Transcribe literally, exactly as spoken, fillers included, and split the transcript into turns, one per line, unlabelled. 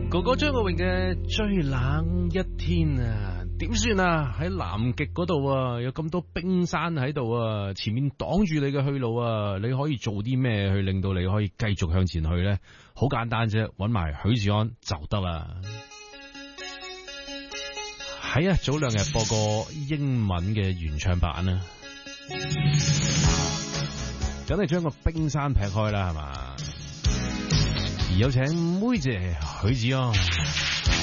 哥哥張國榮嘅最冷一天啊，點算啊？喺南極嗰度啊，有咁多冰山喺度啊，前面擋住你嘅去路啊，你可以做啲咩去令到你可以繼續向前去呢？好簡單啫，搵埋許志安就得啦。係啊，早兩日播過英文嘅原唱版啊，梗係將個冰山劈開啦，係嘛？而有請妹姐許志安。